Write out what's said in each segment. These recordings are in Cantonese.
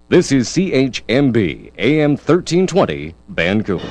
This is CHMB AM 1320 Vancouver.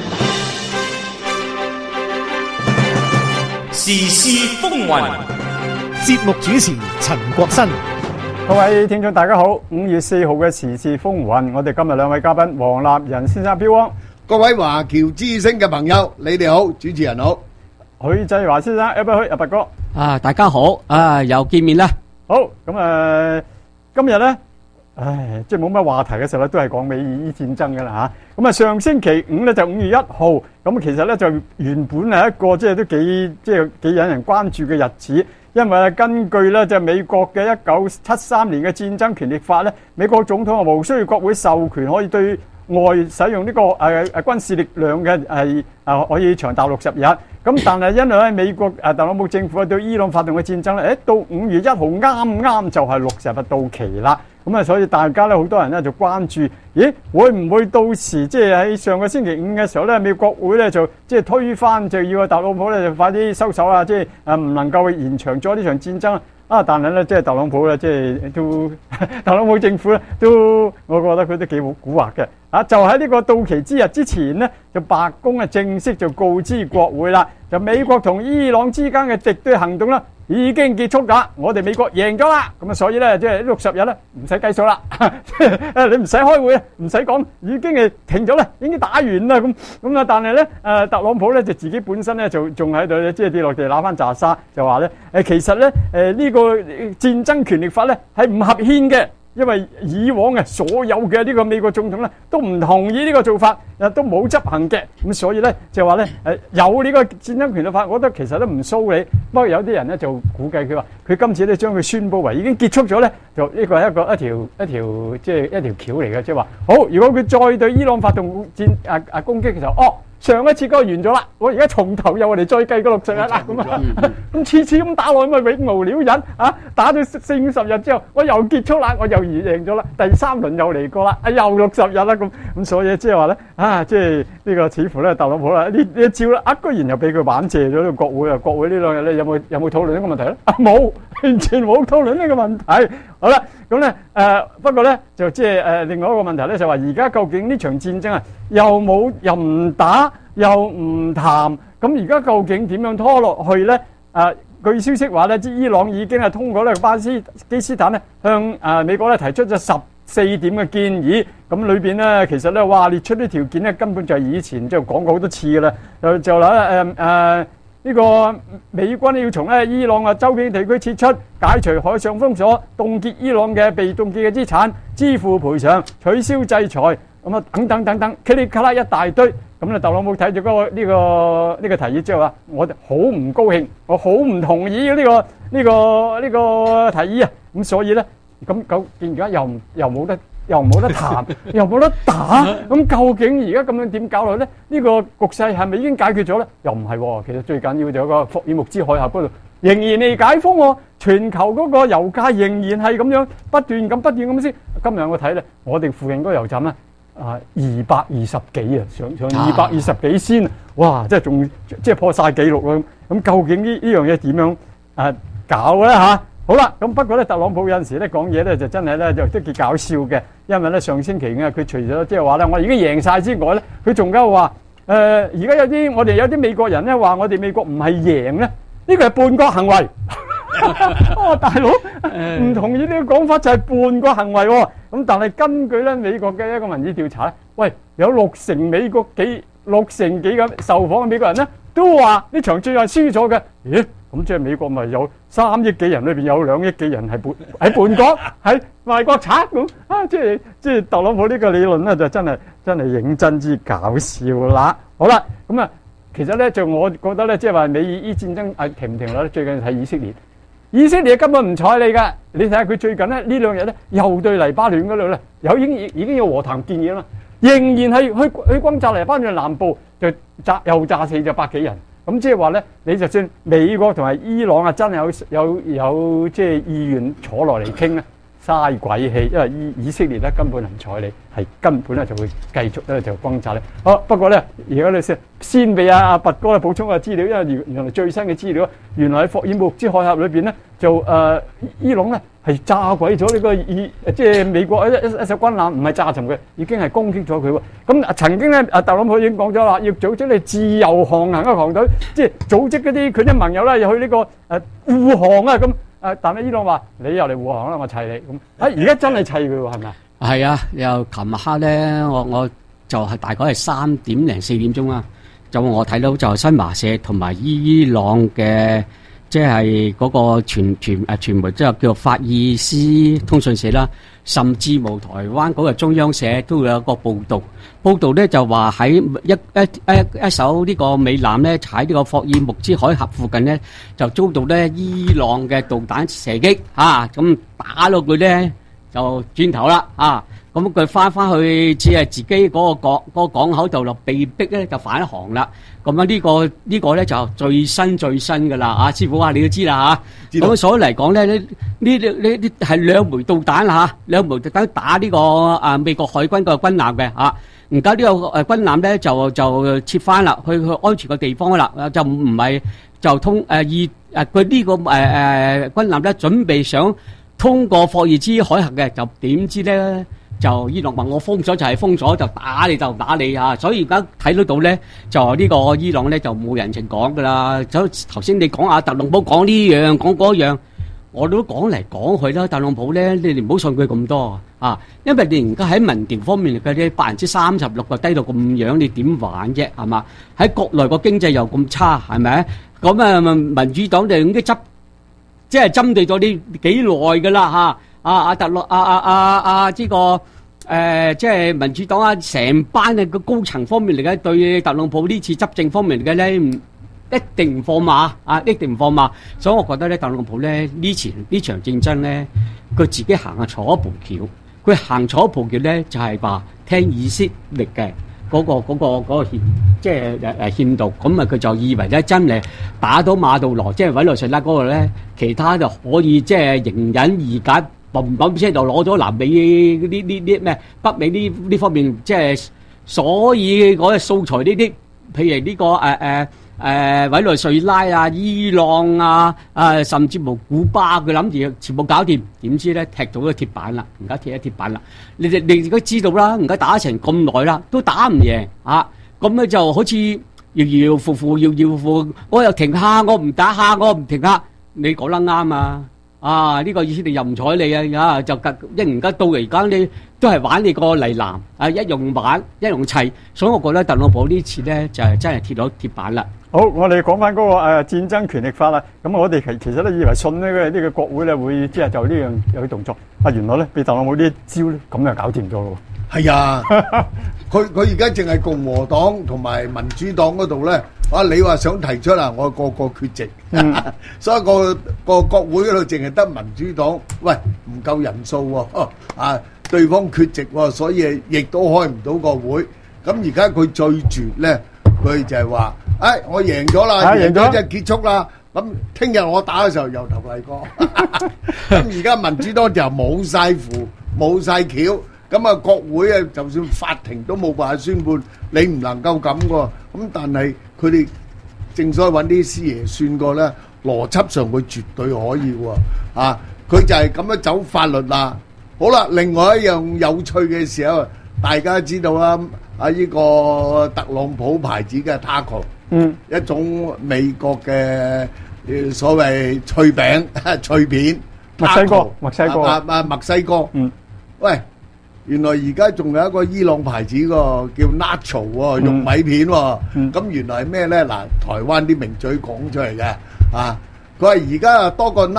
時事風雲， 節目主持陳國新。 各位聽眾大家好，5月4號嘅時事風雲，我哋今日兩位嘉賓黃立仁先生標汪， 各位華僑之聲嘅朋友，你哋好，主持人好， 許濟華先生，阿伯哥， 大家好，又見面啦。 好，咁今日咧，即係冇乜話題嘅時候咧，都係講美伊戰爭嘅啦嚇。咁啊，上星期五咧就5月1號，咁其實咧就原本係一個即係都幾引人關注嘅日子。因為根據咧就美國嘅1973年嘅戰爭權力法咧，美國總統無需要國會授權可以對外使用呢個軍事力量嘅可以長達60日。咁但係因為咧美國特朗普政府對伊朗發動嘅戰爭咧，到5月1號啱就係60日到期啦。咁啊，所以大家咧好多人咧就關注，咦會唔會到時即係喺上個星期五嘅時候咧，美國國會咧就即係推翻，就要特朗普咧就快啲收手啊！即係唔能夠延長咗呢場戰爭啊！但係咧即係特朗普咧即係都特朗普政府咧都，我覺得佢都幾好蠱惑嘅啊！就喺呢個到期之日之前咧，就白宮啊正式就告知國會啦，就美國同伊朗之間嘅敵對行動啦，已經結束㗎，我哋美國贏咗啦，咁啊所以咧即係60日咧唔使計數啦，你唔使開會啊，唔使講，已經係停咗啦，已經打完啦咁啊，但係咧特朗普咧就自己本身咧就仲喺度咧，即係跌落地揦翻拃沙，就話咧其實咧呢個戰爭權力法咧係唔合憲嘅。因為以往嘅所有嘅呢個美國總統咧都唔同意呢個做法，都冇執行嘅，咁所以咧就話咧有呢個戰爭權力法，我覺得其實都唔騷你。不過有啲人咧就估計佢話佢今次咧將佢宣佈為已經結束咗咧，就呢個係一條即係一條橋嚟嘅，即係話好，如果佢再對伊朗發動攻擊嘅時候，上一次嗰個完咗啦，我而家從頭又我哋再計個60日啦，咁次次咁打落去咪永無了忍啊！打咗40-50日之後，我又結束啦，我又贏咗啦，第3輪又嚟過啦，又60日啦咁所以即係話咧即係呢個似乎咧特朗普啦呢一招咧居然又俾佢玩謝咗呢個國會啊！國會呢兩日咧有冇討論呢個問題咧？冇，完全冇討論呢個問題。好啦，咁咧不過咧就即係另外一個問題咧就話而家究竟呢場戰爭啊又唔打又唔談，咁而家究竟點樣拖落去咧？據消息話咧，伊朗已經係通過呢個巴基斯坦咧向美國咧提出咗14點嘅建議，咁裏邊咧其實咧列出啲條件咧根本就係以前就講過好多次嘅啦，就呢個美軍要從伊朗周邊地區撤出，解除海上封鎖，凍結伊朗嘅被凍結嘅資產，支付賠償，取消制裁，咁等等，噼里卡啦一大堆。咁特朗普睇住呢個提議之後啊，我哋好唔高興，我好唔同意呢個提議啊。咁所以咧，咁究竟而家又冇得談，又冇得打，咁究竟而家咁樣點搞落去咧？呢個局勢係咪已經解決咗咧？又唔係喎，其實最緊要就有個霍爾木茲海峽嗰度仍然未解封喎，全球嗰個油價仍然係咁樣不斷咁先。今日我睇咧，我哋附近嗰個油站咧220幾啊，上220幾先啊，哇！即係仲即係破晒紀錄啦。咁究竟呢樣嘢點樣搞咧嚇？好啦，咁不過咧，特朗普有陣時咧講嘢咧就真係咧就都幾搞笑嘅，因為咧上星期佢除咗即係話咧我已經贏晒之外咧，佢仲加話而家我哋有啲美國人咧話我哋美國唔係贏咧，呢個係叛國行為。大佬唔同意呢個講法就係叛國行為喎。咁但係根據咧美國嘅一個民意調查咧，喂有六成幾嘅受訪嘅美國人咧都話呢場仗係輸咗嘅。咦？咁即係美國咪有3億幾人裏邊有2億幾人係叛國，係賣國賊咁啊！即係特朗普呢個理論咧就真係認真之搞笑啦。好啦，咁啊其實咧就我覺得咧即係話美伊戰爭停唔停落咧，最緊要睇以色列根本唔睬你噶。你睇下佢最近咧呢2日咧又對黎巴嫩嗰度咧已經有和談建議啦，仍然係去轟炸黎巴嫩南部，就炸死咗100幾人。咁即係話咧，你就算美國同埋伊朗真係有即係意願坐落嚟傾咧， 嘥鬼氣，因為以色列咧根本唔睬你，係根本咧就會繼續咧就轟炸你。好，不過咧而家你先俾阿拔哥咧補充個資料，因為原來最新嘅資料，原來喺霍爾木茲海峽裏邊咧就伊朗咧係炸毀咗呢個即係美國一艘軍艦，唔係炸沉佢，已經係攻擊咗佢喎。咁曾經咧特朗普已經講咗啦，要組織你自由航行嘅航隊，即係組織嗰啲佢啲盟友咧，又去呢個護航啊咁。但係伊朗話你又嚟護航啦，我砌你咁。而家真係砌佢喎，係咪啊？ 係啊，又琴日黑咧，我就係大概係3點零4點鐘啦。就我睇到就新華社同埋伊朗嘅即係嗰個傳媒，即係叫法爾斯通訊社啦，甚至乎台灣嗰個中央社都有一個報道咧就話喺一艘呢個美艦咧喺呢個霍爾木茲海峽附近咧就遭到咧伊朗嘅導彈射擊咁打到佢咧就轉頭啦咁佢翻去只係自己嗰個港口度被逼咧就返航啦。咁呢個咧就最新噶啦師傅你都知啦咁所以嚟講咧呢係兩枚導彈兩枚導彈打呢個美國海軍個軍艦嘅而家呢個軍艦咧就撤翻啦，去安全嘅地方啦，就唔係就通佢呢個軍艦咧準備想通過霍爾茲海峽嘅，就點知咧就伊朗話我封咗就係封咗，就打你就打你所以而家睇得到咧就呢個伊朗咧就冇人情講噶啦。就頭先你講特朗普講呢樣講嗰樣，我都講嚟講去啦。特朗普咧，你哋唔好信佢咁多因為你而家喺民調方面嘅咧36%個低到咁樣，你點玩啫？係嘛？喺國內個經濟又咁差，係咪？咁民主黨就已經即係針對咗你幾耐噶啦呢個即係民主黨成班嘅個高層方面嚟嘅，對特朗普呢次執政方面嚟嘅咧，一定唔放馬一定唔放馬。所以我覺得咧，特朗普咧呢場戰爭咧，佢自己行錯一步橋。佢行錯一步橋咧，就係話聽以色列嘅嗰個即係勸導，咁佢就以為咧真係打到馬杜羅，即係委內瑞拉嗰個咧，其他就可以即係迎刃而解，砰砰聲就攞咗南美呢咩北美呢方面，即係所以嗰啲素材呢啲，譬如呢個委內瑞拉伊朗甚至乎古巴，佢諗住全部搞掂，點知咧踢到個鐵板啦，而家踢咗鐵板啦。你而家知道啦，而家打成咁耐啦，都打唔贏咁咧就好似搖搖扶扶，我又停下，我唔打下，我唔停下。你講得啱呢個以色列又唔睬你就而家到而家你都係玩你個泥藍一樣玩一樣砌，所以我覺得特朗普呢次咧就係真係貼到鐵板啦。 好，我哋講翻嗰個戰爭權力法啦。咁我哋其實咧以為信呢個國會咧會即係就呢樣有啲動作，原來咧被特朗普呢一招咧咁就搞掂咗咯。 係啊，佢而家淨係共和黨同埋民主黨嗰度咧，你話想提出我個缺席，所以個國會嗰度淨係得民主黨，喂唔夠人數喎，對方缺席喎，所以亦都開唔到個會。咁而家佢最絕咧，佢就係話，我贏咗啦，贏咗即係結束啦。咁聽日我打嘅時候由頭嚟過。咁而家民主黨就冇晒符，冇晒橋。咁國會就算法庭都冇辦法宣判，你唔能夠咁喎。咁但係佢哋正所謂揾啲師爺算過咧，邏輯上佢絕對可以喎。佢就係咁樣走法律啦。好啦，另外一樣有趣嘅時候，大家知道啦，呢個特朗普牌子嘅 Taco，一種美國嘅所謂脆餅、脆片， 墨西哥， 喂。原來而家仲有一個伊朗牌子個叫 Nacho 喎，玉米片喎。咁原來係咩咧？嗱，台灣啲名嘴講出嚟嘅佢話而家多個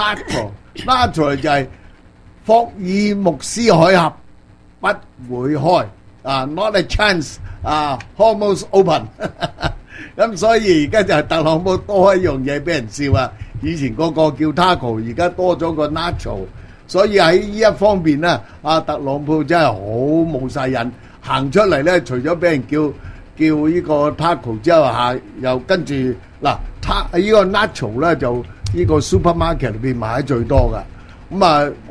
Nacho 就係霍爾木茲海峽不會開，not a chance，almost open。咁所以而家就係特朗普多一樣嘢俾人笑啊！以前個個叫 Taco， 而家多咗個 Nacho。所以喺呢一方面咧，特朗普真係好冇晒癮，行出嚟咧，除咗俾人叫呢個 Taco 之後，又跟住嗱，呢個 Nacho 咧就呢個 supermarket 裏邊賣得最多噶。咁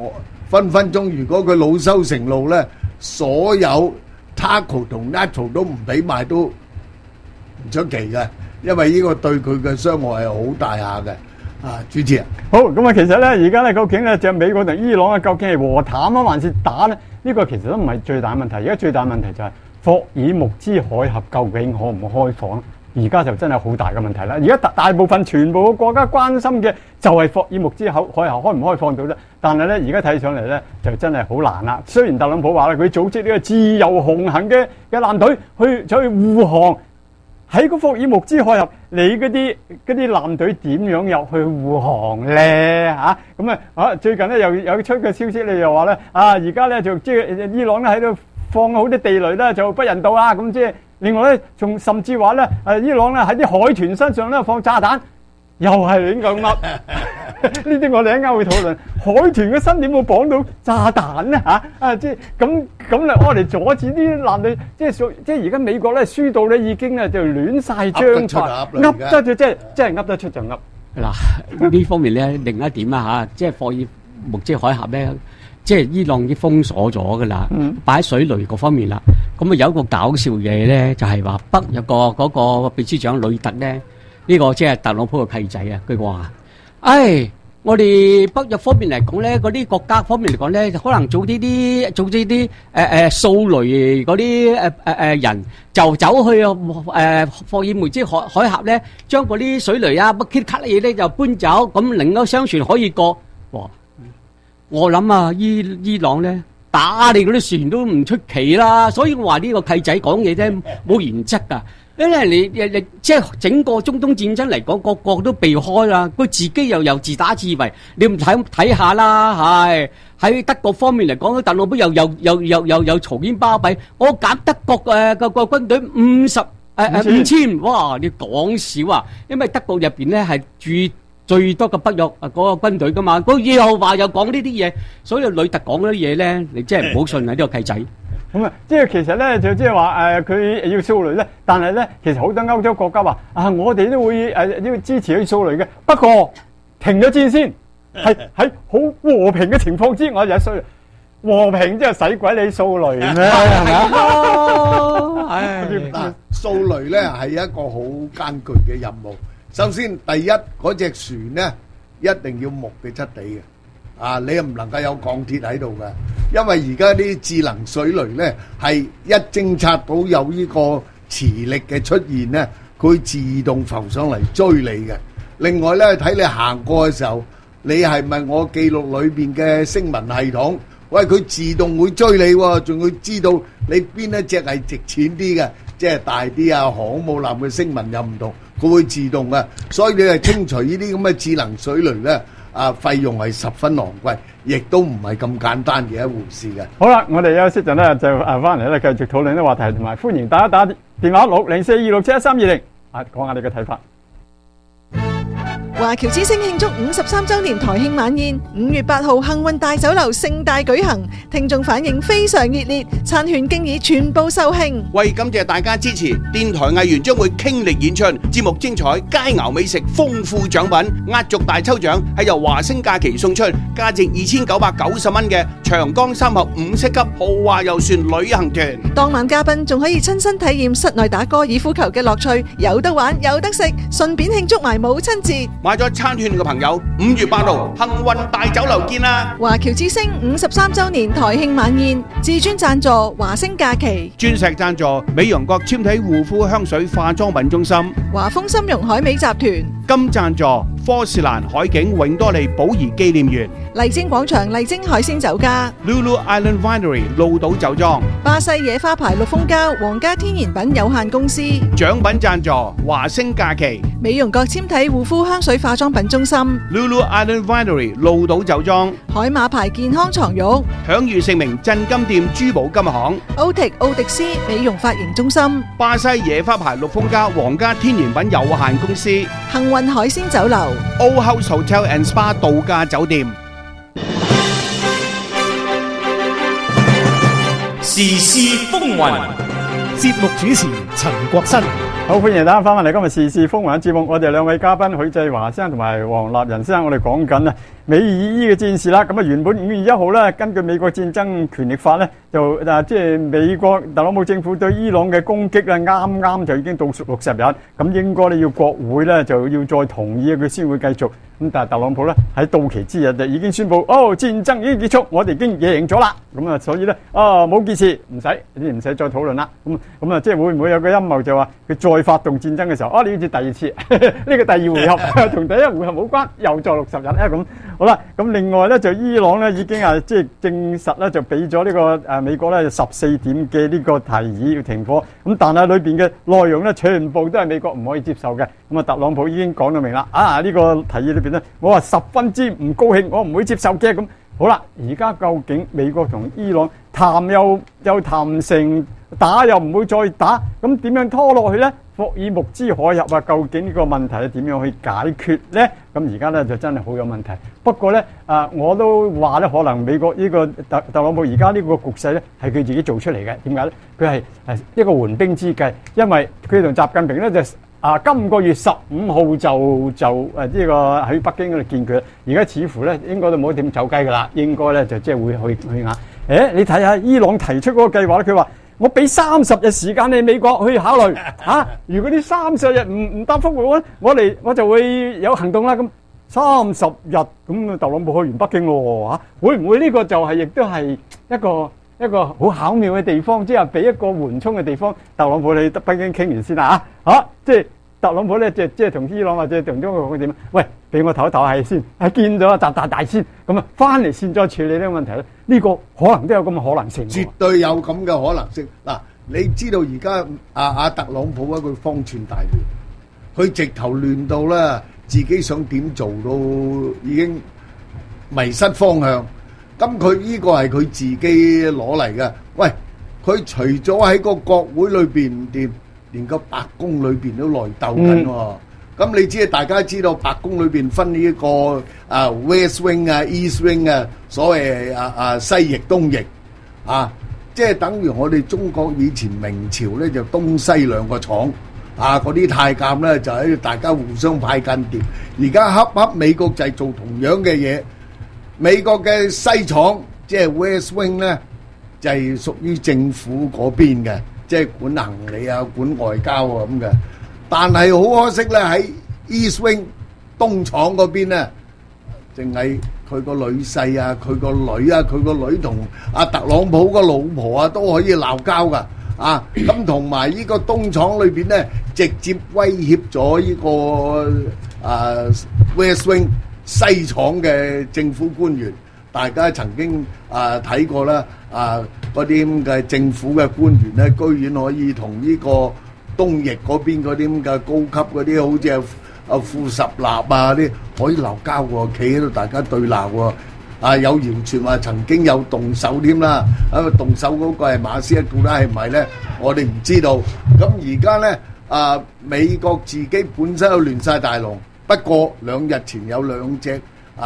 分分鐘如果佢惱羞成怒咧，所有 taco 同 nacho 都唔俾賣都唔出奇嘅，因為呢個對佢嘅傷害係好大下嘅。啊，主持人， 好咁啊，其實咧，而家咧究竟咧，就美國同伊朗啊，究竟係和談啊，還是打咧？呢個其實都唔係最大問題。而家最大問題就係霍爾木茲海峽究竟可唔可開放？而家就真係好大嘅問題啦。而家大部分全部嘅國家關心嘅就係霍爾木茲海峽開唔開放到啫。但係咧，而家睇上嚟咧，就真係好難啦。雖然特朗普話咧，佢組織呢個自由紅行嘅艦隊去護航。喺個霍爾木茲海峽，你嗰啲艦隊點樣入去護航咧？最近咧又有出嘅消息，你又話咧而家咧就即係伊朗咧喺度放好啲地雷咧，就不人道啦。咁即係另外咧，仲甚至話咧伊朗咧喺啲海豚身上咧放炸彈，又係亂咁噏。呢啲我哋一陣間會討論海豚嘅身點會綁到炸彈咧即係咁咧，我哋阻止啲艦隊，即係而家美國咧輸到咧已經咧就亂晒章法，噏得就即係噏得出就噏。 嗱呢方面咧，另一點即係霍爾木茲海峽咧，即係伊朗已經封鎖咗噶啦，擺喺水雷嗰方面啦。咁啊有一個搞笑嘢咧，就係話北有個嗰個秘書長呂特咧，呢個即係特朗普嘅契仔啊，佢話。我哋北約方面嚟講咧，嗰啲國家方面嚟講咧，可能做呢啲掃雷嗰啲人就走去霍爾木茲海峽咧，將嗰啲水雷啊、乜卡卡嘢咧就搬走，咁令到商船可以過。哇！我諗啊，伊朗咧打你嗰啲船都唔出奇啦，所以我話呢個契仔講嘢咧冇原則噶。因為你即係整個中東戰爭嚟講，個個都避開啦，佢自己又自打自衛，你唔睇下啦，係喺德國方面嚟講，特朗普又嘈喧巴閉，我減德國個軍隊5000，哇！你講少啊？因為德國入邊咧係住最多嘅北約嗰個軍隊噶嘛，佢又話又講呢啲嘢，所以呂特講嗰啲嘢咧，你真係唔好信啊！呢個契仔。 咁啊，即係其實咧就即係話佢要掃雷咧，但係咧其實好多歐洲國家話我哋都會要支持佢掃雷嘅，不過停咗戰先，係喺好和平嘅情況之下就掃和平，即係使鬼你掃雷咩？係咪啊？ 嗱，掃雷咧係一個好艱巨嘅任務。首先第一嗰隻船咧一定要木嘅質地嘅。你又唔能夠有鋼鐵喺度嘅，因為而家啲智能水雷咧係一偵察到有呢個磁力嘅出現咧，佢自動浮上嚟追你嘅。另外咧睇你行過嘅時候，你係咪我記錄裏邊嘅聲紋系統？喂，佢自動會追你喎，仲會知道你邊一隻係值錢啲嘅，即係大啲啊，航空母艦嘅聲紋又唔同，佢會自動嘅。所以你係清除呢啲咁嘅智能水雷咧。費用係十分昂貴，亦都唔係咁簡單嘅一回事嘅。 好啦，我哋休息陣咧就翻嚟咧繼續討論啲話題，同埋歡迎大家打電話60426711320，講下你嘅睇法。 華僑之星慶祝53週年台慶晚宴，5月8號幸運大酒樓盛大舉行，聽眾反應非常熱烈，餐券經已全部售罄。 為感謝大家支持，電台藝員將會傾力演出，節目精彩，佳肴美食，豐富獎品，壓軸大抽獎係由華星假期送出，價值2990蚊嘅長江三峽5星級豪華遊船旅行團。 當晚嘉賓仲可以親身體驗室內打高爾夫球嘅樂趣，有得玩有得食，順便慶祝埋母親節。 買咗餐券嘅朋友，5月8號幸運大酒樓見啦！ 華僑之星53週年台慶晚宴，至尊贊助華星假期， 鑽石贊助美容國纖體護膚香水化妝品中心， 華豐參茸海味集團， 金贊助科士蘭海景永多利寶儀紀念園， 麗晶廣場麗晶海鮮酒家， Lulu Island Winery 鹿島酒莊， 巴西野花牌綠蜂膠皇家天然品有限公司， 獎品贊助華星假期， 美容國纖體護膚香水化妝品中心， Lulu Island Winery 鹿島酒莊， 海馬牌健康床褥， 享譽盛名鎮金店珠寶金行， 奧迪斯美容髮型中心， 巴西野花牌綠蜂膠皇家天然品有限公司， 幸運海鮮酒樓 Old House Hotel and Spa 度假酒店。 時事風雲， 節目主持陳國新。 好，歡迎大家翻返嚟今日時事風雲嘅節目。我哋兩位嘉賓許濟華先生同埋黃立仁先生，我哋講緊美爾伊嘅戰事啦。咁啊，原本5月1號咧，根據美國戰爭權力法咧，就即係美國特朗普政府對伊朗嘅攻擊咧，啱啱就已經倒數60日，咁應該咧要國會咧就要再同意佢先會繼續。咁但係特朗普咧喺到期之日就已經宣布，戰爭已經結束，我哋已經贏咗啦。咁啊，所以咧冇件事，唔使再討論啦。咁啊，即係會唔會有個陰謀就話佢再發動戰爭嘅時候，你要接第二次呢個第二回合同第一回合冇關，又再60日咧咁。好啦，咁另外咧就伊朗咧已經即係證實咧就俾咗呢個美國咧14點嘅呢個提議要停火。咁但係裏邊嘅內容咧全部都係美國唔可以接受嘅。咁啊，特朗普已經講到明啦，呢個提議裏邊咧，我話十分之唔高興，我唔會接受嘅。咁好啦，而家究竟美國同伊朗談又談唔成，打又唔會再打，咁點樣拖落去咧？霍爾木茲海峽啊，究竟呢個問題係點樣去解決咧？咁而家咧就真係好有問題。不過咧，我都話咧，可能美國呢個特朗普而家呢個局勢咧係佢自己做出嚟嘅。點解咧？佢係一個緩兵之計，因為佢同習近平咧就今個月15號就呢個喺北京嗰度見佢。而家似乎咧應該都冇點走雞㗎啦，應該咧就即係會去壓。你睇下伊朗提出嗰個計劃咧，佢話，我俾30日時間你美國去考慮如果呢30日唔答覆我就會有行動啦。咁30日咁特朗普去完北京咯會唔會呢個就係亦都係一個好巧妙嘅地方，即係俾一個緩衝嘅地方？特朗普你北京傾完先啦即係特朗普咧即係同伊朗或者同中國講點？喂，俾我唞一唞係先，見咗習大先，咁翻嚟先再處理呢個問題咧。呢個可能都有咁嘅可能性。 絕對有咁嘅可能性。嗱，你知道而家特朗普佢方寸大亂，佢直頭亂到咧，自己想點做都已經迷失方向。咁佢呢個係佢自己攞嚟嘅。喂，佢除咗喺個國會裏邊唔掂，連個白宮裏邊都內鬥緊喎。咁你知大家知道白宮裏邊分呢個West Wing East Wing 所謂西翼東翼即係等於我哋中國以前明朝咧就東西兩個廠嗰啲太監咧就喺度大家互相派間諜。而家恰美國就係做同樣嘅嘢。美國嘅西廠即係 West Wing 咧就係屬於政府嗰邊嘅，即係管行李管外交咁嘅。但係好可惜咧，喺 East Wing 東廠嗰邊咧，淨係佢個女婿佢個女佢個女同特朗普個老婆都可以鬧交噶咁同埋呢個東廠裏邊咧，直接威脅咗呢個West Wing 西廠嘅政府官員。大家曾經睇過啦，嗰啲咁嘅政府嘅官員咧，居然可以同呢個東翼嗰邊嗰啲咁嘅高級嗰啲，好似副十立啲，可以鬧交喎，企喺度大家對鬧喎。有謠傳話曾經有動手添啦，動手嗰個係馬斯克，到底係唔係咧？我哋唔知道。咁而家咧，美國自己本身都亂晒大龍。不過2日前有2隻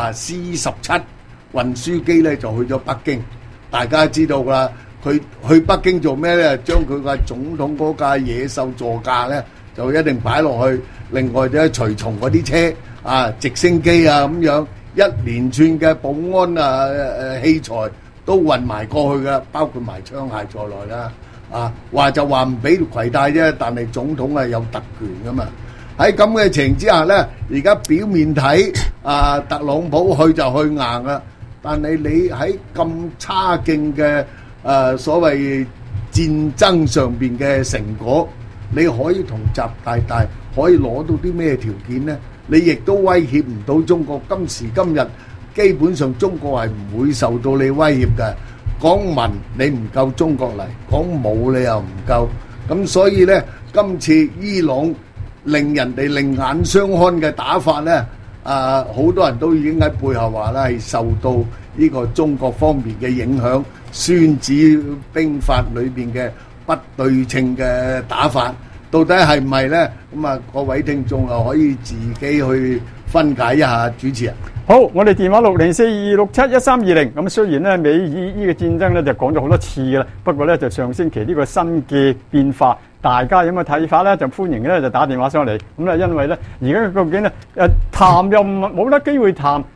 C-17運輸機咧就去咗北京，大家知道啦。佢去北京做咩咧？將佢個總統嗰架野獸座駕咧，就一定擺落去。另外咧，隨從嗰啲車直升機咁樣，一連串嘅保安器材都運埋過去㗎，包括埋槍械在內啦。話就話唔俾攜帶啫，但係總統係有特權噶嘛。喺咁嘅情形之下咧，而家表面睇特朗普去就去硬啦，但係你喺咁差勁嘅所謂戰爭上邊嘅成果，你可以同習大大可以攞到啲咩條件呢？你亦都威脅唔到中國。今時今日基本上中國係唔會受到你威脅嘅。講文你唔夠中國嚟，講武你又唔夠。咁所以呢，今次伊朗令人哋另眼相看嘅打法呢，好多人都已經喺背後話啦，係受到呢個中國方面嘅影響，孫子兵法裏邊嘅不對稱嘅打法，到底係唔係呢？咁各位聽眾可以自己去分解一下。主持人， 好，我哋電話60422671320。咁雖然咧美伊嘅戰爭咧就講咗好多次㗎啦，不過咧就上星期呢個新嘅變化，大家有咩睇法咧？就歡迎咧就打電話上嚟。咁咧因為咧而家究竟咧談又冇得機會談，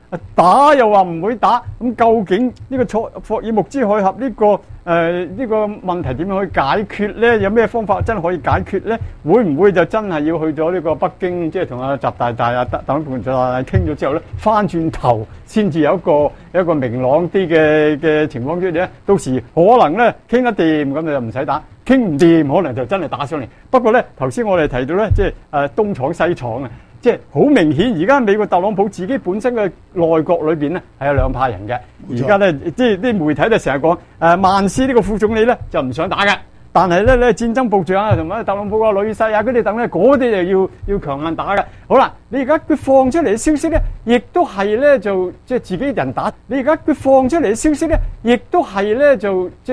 打又話唔會打，咁究竟呢個霍爾木茲海峽呢個問題點樣去解決咧？有咩方法真係可以解決咧？會唔會就真係要去咗呢個北京，即係同阿習大大啊、特朗普大大傾咗之後咧，翻轉頭先至有一個明朗啲嘅情況出嚟咧？到時可能咧傾得掂，咁就唔使打；傾唔掂，可能就真係打上嚟。不過咧，頭先我哋提到咧，即係東廠西廠啊。即係好明顯，而家美國特朗普自己本身嘅內閣裏邊咧係有兩派人嘅。而家咧，即係啲媒體就成日講曼斯呢個副總理咧就唔想打嘅，但係咧戰爭部長啊同埋特朗普個女婿啊嗰啲等咧嗰啲就要強硬打嘅。好啦，你而家佢放出嚟嘅消息咧，亦都係咧就即係自己人打。你而家佢放出嚟嘅消息咧，亦都係咧就即係